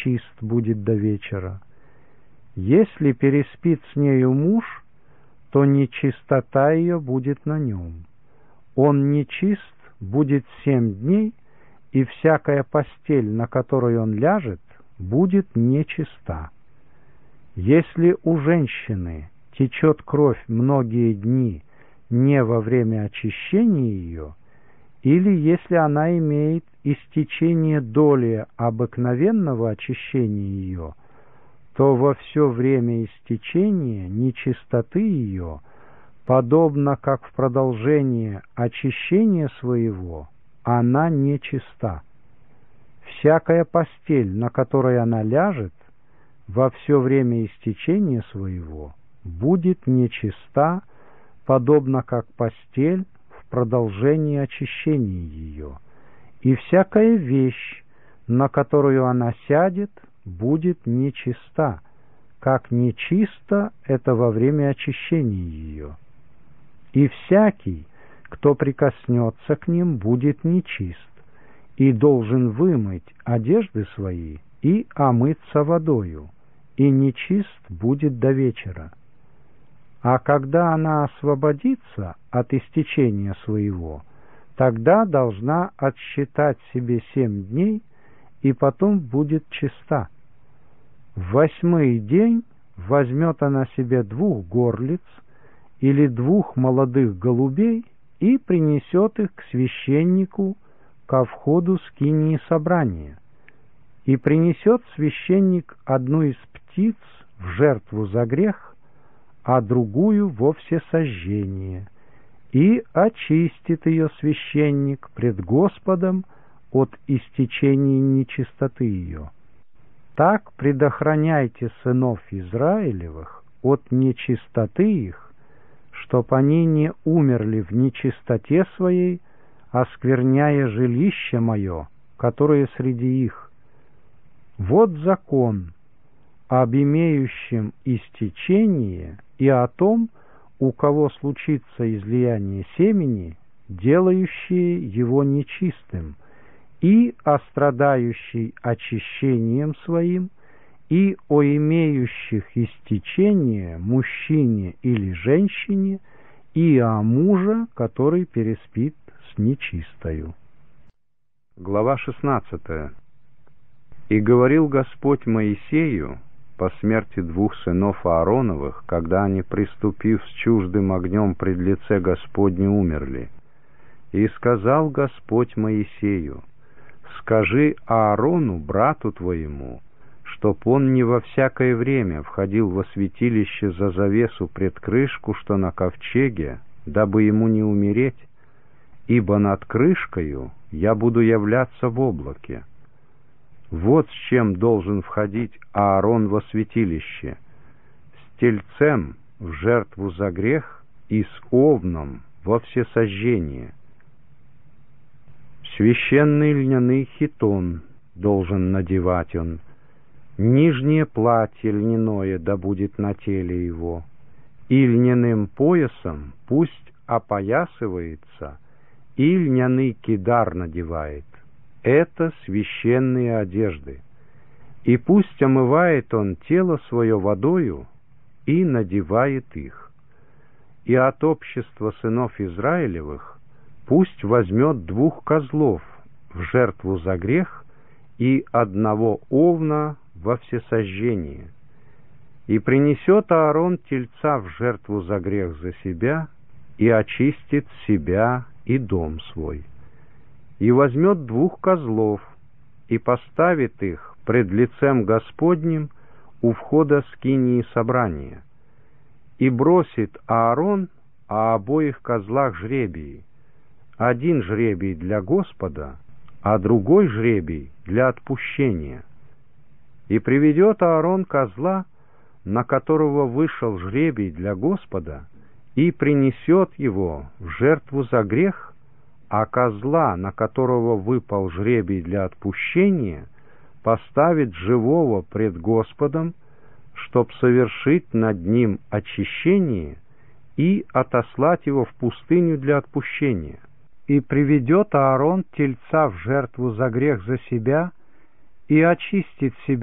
нечист будет до вечера. Если переспит с нею муж, то нечистота ее будет на нем. Он нечист будет 7 дней, и всякая постель, на которой он ляжет, будет нечиста. Если у женщины течет кровь многие дни не во время очищения ее, или если она имеет истечение доли обыкновенного очищения ее, то во все время истечения нечистоты ее, подобно как в продолжение очищения своего, она нечиста. Всякая постель, на которой она ляжет, во все время истечения своего, будет нечиста, подобно как постель в продолжении очищения ее, и всякая вещь, на которую она сядет, будет нечиста, как нечисто это во время очищения ее. И всякий, кто прикоснется к ним, будет нечист, и должен вымыть одежды свои и омыться водою, и нечист будет до вечера. А когда она освободится от истечения своего, тогда должна отсчитать себе 7 дней, и потом будет чиста. В 8-й день возьмет она себе 2 горлиц или 2 молодых голубей и принесет их к священнику ко входу скинии собрания. И принесет священник одну из птиц в жертву за грех, а другую во всесожжение, и очистит ее священник пред Господом от истечения нечистоты ее. Так предохраняйте сынов Израилевых от нечистоты их, чтоб они не умерли в нечистоте своей, оскверняя жилище мое, которое среди их. Вот закон об имеющем истечение и о том, у кого случится излияние семени, делающее его нечистым, и о страдающей очищением своим, и о имеющих истечение мужчине или женщине, и о муже, который переспит с нечистою. Глава 16. «И говорил Господь Моисею по смерти 2 сынов Аароновых, когда они, приступив с чуждым огнем пред лице Господне, умерли. И сказал Господь Моисею: скажи Аарону, брату твоему, чтоб он не во всякое время входил во святилище за завесу пред крышку, что на ковчеге, дабы ему не умереть, ибо над крышкою я буду являться в облаке. Вот с чем должен входить Аарон во святилище: с тельцем в жертву за грех и с овном во всесожжение. Священный льняный хитон должен надевать он, нижнее платье льняное да будет на теле его, и льняным поясом пусть опоясывается, и льняный кидар надевает. Это священные одежды. И пусть омывает он тело свое водою и надевает их. И от общества сынов Израилевых пусть возьмет 2 козлов в жертву за грех и 1 овна во всесожжение. И принесет Аарон тельца в жертву за грех за себя, и очистит себя и дом свой. И возьмет 2 козлов, и поставит их пред лицем Господним у входа скинии собрания. И бросит Аарон о обоих козлах жребии, 1 жребий для Господа, а другой жребий для отпущения. И приведет Аарон козла, на которого вышел жребий для Господа, и принесет его в жертву за грех, а козла, на которого выпал жребий для отпущения, поставит живого пред Господом, чтоб совершить над ним очищение и отослать его в пустыню для отпущения. И приведет Аарон тельца в жертву за грех за себя, и очистит себя